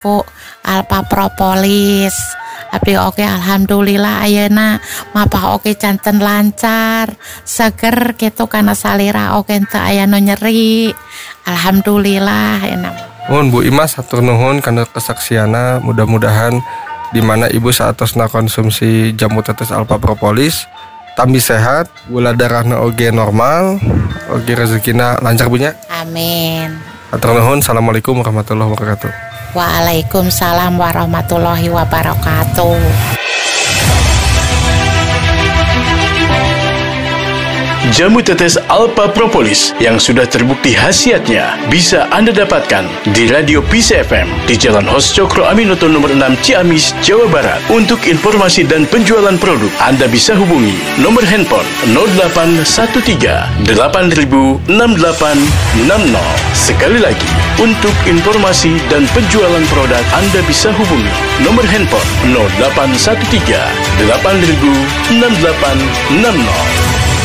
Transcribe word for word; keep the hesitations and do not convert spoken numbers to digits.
Bu, Alpha Propolis. Abdi oke alhamdulillah ayeuna mapah oke janten lancar, seger gitu karena salira oke teu aya nu nyeri. Alhamdulillah enak. Mohon Bu Imas hatur nuhun kana kesaksiana, mudah-mudahan di mana Ibu saatosna konsumsi jamu tetes Alpha Propolis tambi sehat, gula darahna oge normal, oge rezekina lancar punya. Amin. Hatur nuhun. Assalamualaikum warahmatullahi wabarakatuh. Waalaikumsalam warahmatullahi wabarakatuh. Jamu tetes Alpha Propolis yang sudah terbukti khasiatnya bisa Anda dapatkan di Radio Peace F M di Jalan Hos Cokro Aminoto nomor enam Ciamis, Jawa Barat. Untuk informasi dan penjualan produk, Anda bisa hubungi nomor handphone nol delapan satu tiga delapan nol enam delapan enam nol. Sekali lagi, untuk informasi dan penjualan produk, Anda bisa hubungi nomor handphone nol delapan satu tiga delapan nol enam delapan enam nol.